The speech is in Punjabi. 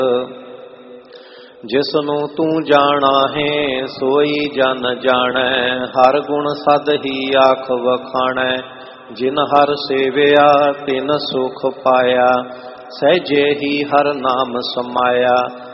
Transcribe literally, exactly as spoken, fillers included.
ਜਿਸਨੂੰ ਤੂੰ ਜਾਣਾ ਹੈ ਸੋਈ ਜਨ ਜਾਣੈ। ਹਰ ਗੁਣ ਸਦ ਹੀ ਆਖ ਵਖਾਣੈ। ਜਿਨ ਹਰ ਸੇਵਿਆ ਤਿਨ ਸੁਖ ਪਾਇਆ। ਸਹਿਜੇ ਹੀ ਹਰ ਨਾਮ ਸਮਾਇਆ।